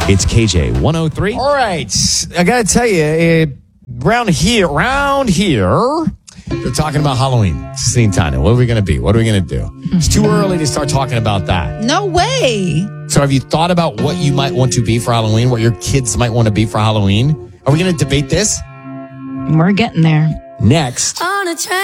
It's KJ 103. All right. I got to tell you, around here, they're talking about Halloween. Tanya, what are we going to be? What are we going to do? It's too early to start talking about that. No way. So have you thought about what you might want to be for Halloween? What your kids might want to be for Halloween? Are we going to debate this? We're getting there. Next. On a train.